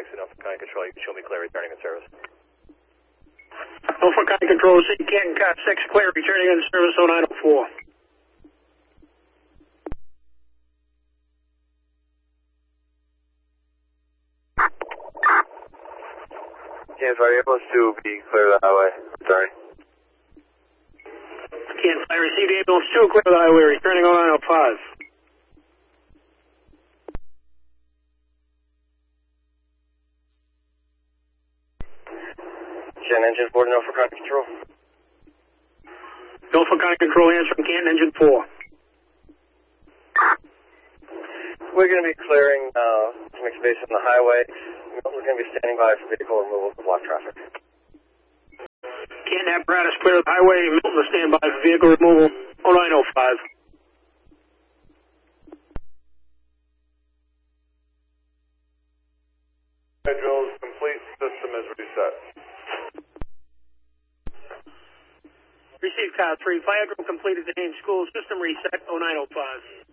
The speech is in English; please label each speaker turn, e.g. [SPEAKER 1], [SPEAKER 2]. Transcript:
[SPEAKER 1] 6 and Norfolk County Control. You can show me clear returning in service.
[SPEAKER 2] Norfolk County Control, City Canton Car 6, clear returning in service 0904.
[SPEAKER 1] Canton Fire Ambulance 2 be clear of the highway. Sorry.
[SPEAKER 2] Canton Fire received ambulance 2, clear of the highway, returning 0905.
[SPEAKER 1] Canton Engine 4 to Norfolk County Control.
[SPEAKER 2] Norfolk County Control answering Canton Engine 4.
[SPEAKER 1] We're going to be clearing some space on the highway. We're going to be standing by for vehicle removal to block traffic.
[SPEAKER 2] Canton apparatus clear of the highway. Milton to stand by for vehicle removal 0905.
[SPEAKER 1] Schedules complete. System is reset.
[SPEAKER 2] Received car 3. Fire drill completed to Haines School. System reset 0905.